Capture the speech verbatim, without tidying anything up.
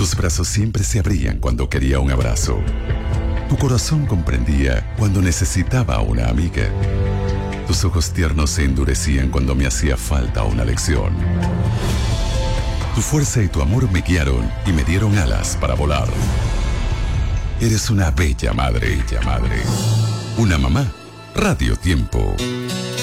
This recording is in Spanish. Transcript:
Tus brazos siempre se abrían cuando quería un abrazo. Tu corazón comprendía cuando necesitaba una amiga. Tus ojos tiernos se endurecían cuando me hacía falta una lección. Tu fuerza y tu amor me guiaron y me dieron alas para volar. Eres una bella madre, bella madre. Una mamá, Radio Tiempo.